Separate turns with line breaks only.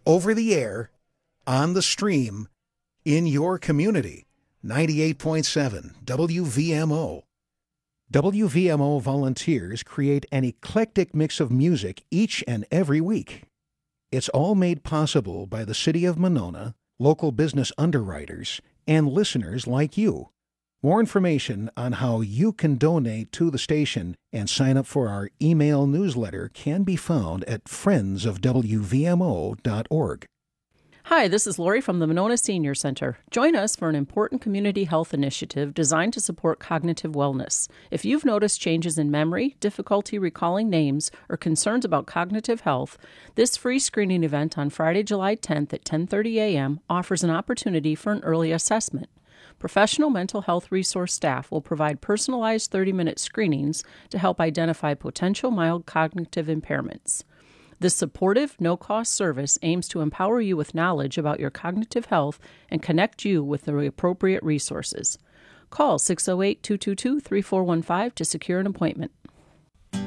over the air, on the stream, in your community. 98.7 WVMO. WVMO volunteers create an eclectic mix of music each and every week. It's all made possible by the City of Monona, local business underwriters, and listeners like you. More information on how you can donate to the station and sign up for our email newsletter can be found at friendsofwvmo.org.
Hi, this is Lori from the Monona Senior Center. Join us for an important community health initiative designed to support cognitive wellness. If you've noticed changes in memory, difficulty recalling names, or concerns about cognitive health, this free screening event on Friday, July 10th at 10:30 a.m. offers an opportunity for an early assessment. Professional mental health resource staff will provide personalized 30-minute screenings to help identify potential mild cognitive impairments. This supportive, no-cost service aims to empower you with knowledge about your cognitive health and connect you with the appropriate resources. Call 608-222-3415 to secure an appointment.